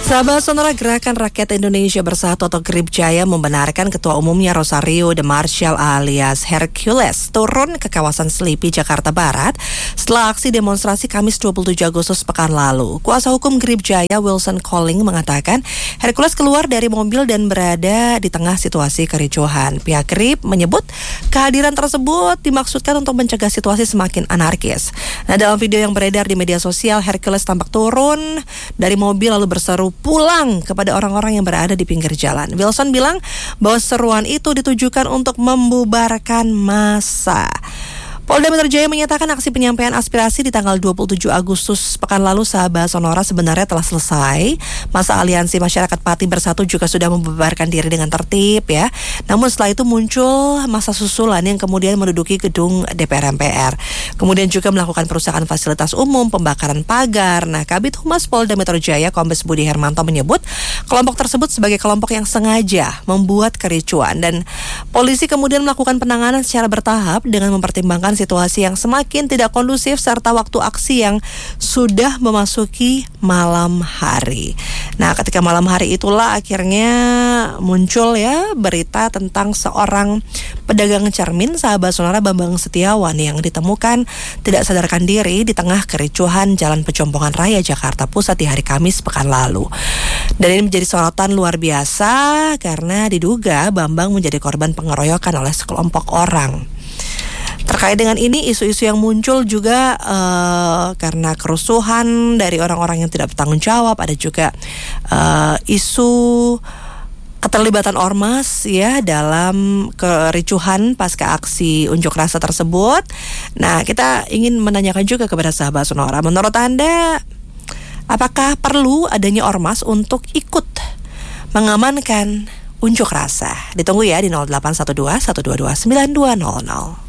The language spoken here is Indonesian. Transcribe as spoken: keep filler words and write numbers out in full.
Sahabat Sonora, Gerakan Rakyat Indonesia Bersatu atau Gripjaya membenarkan Ketua Umumnya Rosario de Marshall alias Hercules turun ke kawasan Selipi, Jakarta Barat setelah aksi demonstrasi Kamis dua puluh tujuh Agustus pekan lalu. Kuasa hukum Gripjaya Wilson Calling mengatakan Hercules keluar dari mobil dan berada di tengah situasi kericuhan. Pihak Grip menyebut kehadiran tersebut dimaksudkan untuk mencegah situasi semakin anarkis. Nah, dalam video yang beredar di media sosial, Hercules tampak turun dari mobil lalu berseru pulang kepada orang-orang yang berada di pinggir jalan. Wilson bilang bahwa seruan itu ditujukan untuk membubarkan massa. Polda Metro Jaya menyatakan aksi penyampaian aspirasi di tanggal dua puluh tujuh Agustus pekan lalu sahabat Sonora sebenarnya telah selesai. Masa Aliansi Masyarakat Pati Bersatu juga sudah membubarkan diri dengan tertib ya. Namun setelah itu muncul masa susulan yang kemudian menduduki gedung D P R M P R. Kemudian juga melakukan perusakan fasilitas umum, pembakaran pagar. Nah, Kabid Humas Polda Metro Jaya Kombes Budi Hermanto menyebut kelompok tersebut sebagai kelompok yang sengaja membuat kericuan, dan polisi kemudian melakukan penanganan secara bertahap dengan mempertimbangkan situasi yang semakin tidak kondusif serta waktu aksi yang sudah memasuki malam hari. Nah, ketika malam hari itulah akhirnya muncul ya berita tentang seorang pedagang cermin sahabat Sonora Bambang Setiawan yang ditemukan tidak sadarkan diri di tengah kericuhan Jalan Pejompongan Raya Jakarta Pusat di hari Kamis pekan lalu. Dan ini menjadi sorotan luar biasa karena diduga Bambang menjadi korban pengeroyokan oleh sekelompok orang. Terkait dengan ini, isu-isu yang muncul juga uh, karena kerusuhan dari orang-orang yang tidak bertanggung jawab. Ada juga uh, isu keterlibatan ormas ya dalam kericuhan pasca aksi unjuk rasa tersebut. Nah, kita ingin menanyakan juga kepada sahabat Sonora, menurut Anda apakah perlu adanya ormas untuk ikut mengamankan unjuk rasa? Ditunggu ya di nol delapan satu dua satu dua dua sembilan dua nol nol.